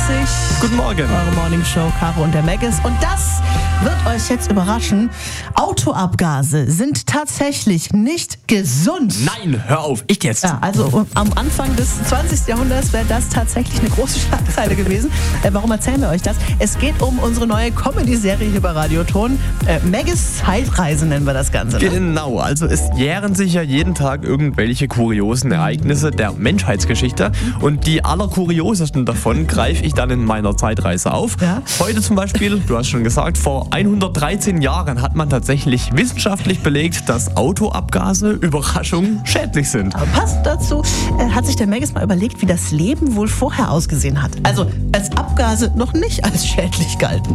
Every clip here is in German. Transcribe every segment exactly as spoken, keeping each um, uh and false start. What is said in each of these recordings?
dreißig. Guten Morgen. Eure Morning Show, Caro und der Maggis. Und das wird euch jetzt überraschen. Autoabgase sind tatsächlich nicht gesund. Nein, hör auf, ich jetzt. Ja, also am Anfang des zwanzigsten Jahrhunderts wäre das tatsächlich eine große Schlagzeile gewesen. Äh, warum erzählen wir euch das? Es geht um unsere neue Comedy-Serie hier bei Radioton. Äh, Maggis Zeitreise nennen wir das Ganze. Ne? Genau, also es jähren sich ja jeden Tag irgendwelche kuriosen Ereignisse der Menschheitsgeschichte und die allerkuriosesten davon greife ich dann in meiner Zeitreise auf. Ja. Heute zum Beispiel, du hast schon gesagt, vor hundertdreizehn Jahren hat man tatsächlich wissenschaftlich belegt, dass Autoabgase, Überraschung, schädlich sind. Aber passend dazu äh, hat sich der Maggis mal überlegt, wie das Leben wohl vorher ausgesehen hat. Also als Abgase noch nicht als schädlich galten.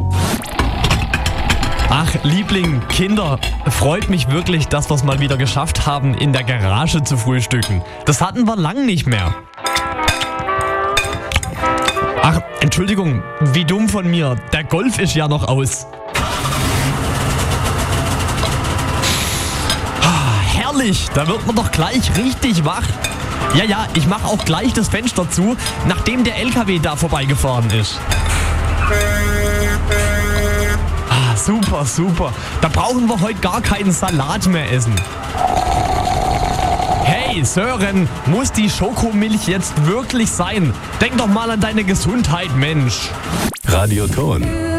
Ach, Liebling, Kinder, freut mich wirklich, dass wir es mal wieder geschafft haben, in der Garage zu frühstücken. Das hatten wir lang nicht mehr. Ach, Entschuldigung, wie dumm von mir. Der Golf ist ja noch aus. Ah, herrlich, da wird man doch gleich richtig wach. Ja, ja, ich mache auch gleich das Fenster zu, nachdem der L K W da vorbeigefahren ist. Ah, super, super. Da brauchen wir heute gar keinen Salat mehr essen. Hey, Sören, muss die Schokomilch jetzt wirklich sein? Denk doch mal an deine Gesundheit, Mensch. Radioton.